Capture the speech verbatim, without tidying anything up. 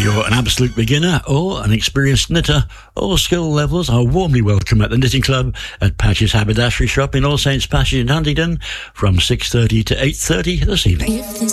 you're an absolute beginner or an experienced knitter, all skill levels are warmly welcome at the Knitting Club at Patch's Haberdashery Shop in All Saints Passage in Huntingdon from six thirty to eight thirty this evening.